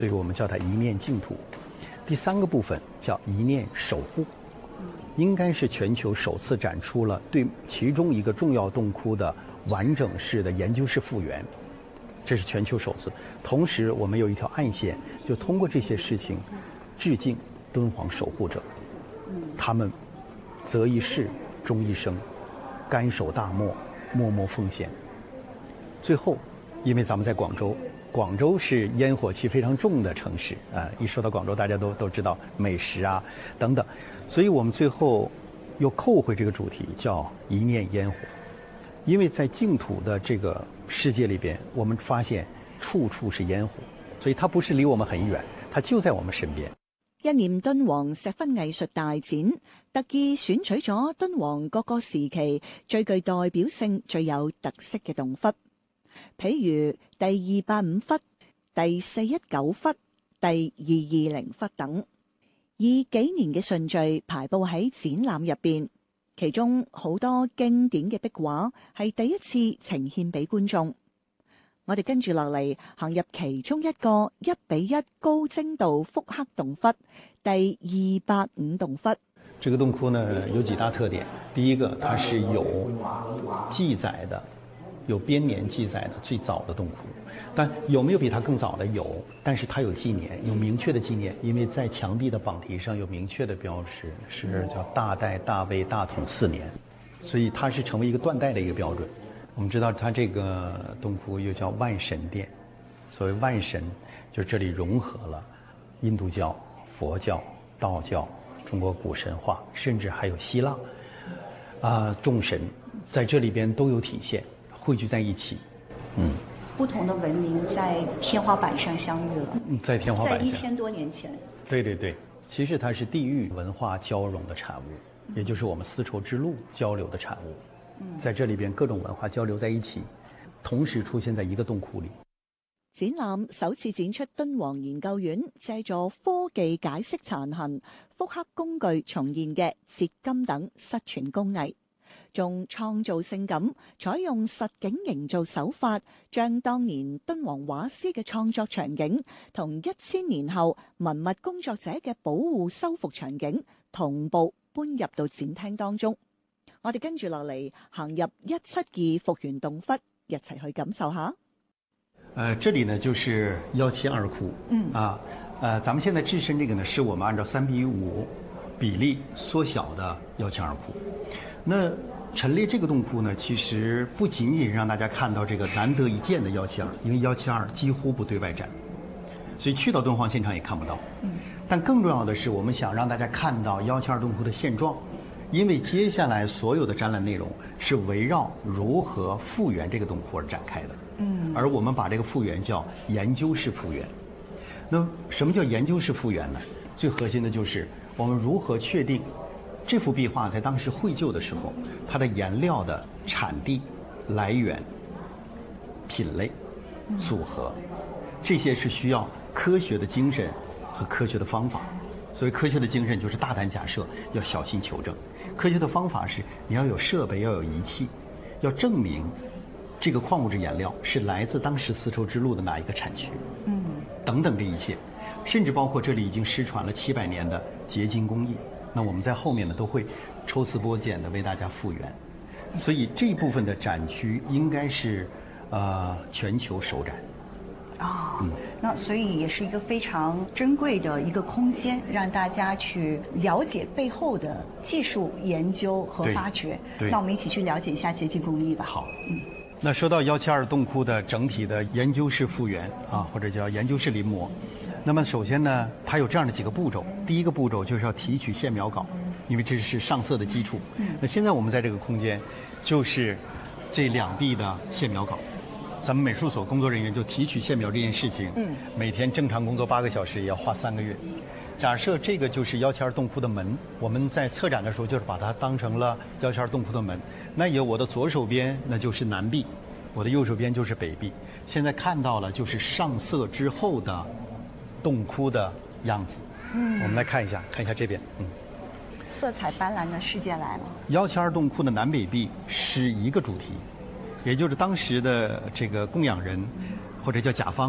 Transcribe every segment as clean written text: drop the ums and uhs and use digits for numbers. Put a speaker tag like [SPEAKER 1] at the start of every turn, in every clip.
[SPEAKER 1] 所以我们叫它一念净土。第3个部分叫一念守护，应该是全球首次展出了对其中一个重要洞窟的完整式的研究式复原，这是全球首次。同时我们有一条暗线，就通过这些事情致敬敦煌守护者，他们择一事终一生，甘守大漠，默默奉献。最后因为咱们在广州，广州是烟火气非常重的城市啊，一说到广州大家都知道美食啊等等，所以我们最后又扣回这个主题，叫一念烟火。因为在净土的这个世界里边，我们發現處處是煙火，所以它不是離我們很遠，它就在我們身邊。
[SPEAKER 2] 一念敦煌石窟藝術大展，特意選取咗敦煌各個時期最具代表性、最有特色嘅洞窟，譬如第285窟、第419窟、第220窟等，以幾年嘅順序排佈喺展覽入邊。其中好多經典嘅壁畫係第一次呈現俾觀眾。我哋跟住落嚟行入其中一個1:1高精度複刻洞窟，第285洞窟。
[SPEAKER 1] 這個洞窟呢有幾大特點，第一個它是有記載的，有編年記載的最早的洞窟，但有沒有比它更早的？有，但是它有紀年，有明確的紀年，因為在牆壁的榜題上有明確的標識，是叫大代大魏大統4年，所以它是成為一個斷代的一個標準。我們知道它這個洞窟又叫萬神殿，所謂萬神就是這裡融合了印度教、佛教、道教、中國古神話，甚至還有希臘眾神在這裡邊都有體現，匯聚在一起。
[SPEAKER 2] 不同的文明在天花板上相遇了，
[SPEAKER 1] 在天花板上，
[SPEAKER 2] 在1000多年前。
[SPEAKER 1] 对对对，其实它是地域文化交融的產物，也就是我們絲綢之路交流的產物。在這裡邊各種文化交流在一起，同時出現在一個洞窟裡。
[SPEAKER 2] 展覽首次展出敦煌研究院借助科技解釋殘痕、複刻工具重現嘅折金等失傳工藝，仲創造性咁採用實景營造手法，將當年敦煌畫師嘅創作場景同1000年後文物工作者嘅保護修復場景同步搬入到展廳當中。我哋跟住落嚟行入172復原洞窟，一齊去感受下。
[SPEAKER 1] 這裡呢就是172窟。咱們現在置身這個呢，是我們按照3:5比例縮小的172窟。那陳列這個洞窟呢，其實不僅僅讓大家看到這個難得一見的172，因為172幾乎不對外展，所以去到敦煌現場也看不到。但更重要的是，我們想讓大家看到172洞窟的現狀，因為接下來所有的展覽內容是圍繞如何復原這個洞窟而展開的。而我們把這個復原叫研究式復原。那什麼叫研究式復原呢？最核心的就是我們如何確定這幅壁畫在當時繪就的時候，它的顏料的產地、來源、品類、組合，這些是需要科學的精神和科學的方法。所謂科學的精神就是大膽假設，要小心求證。科學的方法是你要有設備，要有儀器，要證明這個礦物質顏料是來自當時絲綢之路的哪一個產區，等等這一切，甚至包括這裡已經失傳了700年的結晶工藝。那我們在後面呢都會抽絲剝繭的為大家復原，所以這一部分的展區應該是全球首展。
[SPEAKER 2] 那所以也是一個非常珍貴的一個空間，讓大家去了解背後的技術研究和發掘。那我們一起去了解一下結晶工藝吧。
[SPEAKER 1] 好，那說到172洞窟的整體的研究式復原或者叫研究式臨摹，那麼首先呢，它有這樣的幾個步驟。第一個步驟就是要提取線描稿，因為這是上色的基礎。那現在我們在這個空間，就是這兩壁的線描稿。咱們美術所工作人員就提取線描這件事情，每天正常工作8個小時，也要花3個月。假設這個就是172洞窟的門，我們在策展的時候就是把它當成了172洞窟的門。那有我的左手邊，那就是南壁，我的右手邊就是北壁。現在看到了就是上色之後的洞窟的樣子。我們來看一下這邊。
[SPEAKER 2] 色彩斑斕的世界來了。
[SPEAKER 1] 172洞窟的南北壁是一個主題，也就是當時的這個供養人或者叫甲方，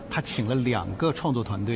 [SPEAKER 1] 他请了2个创作团队。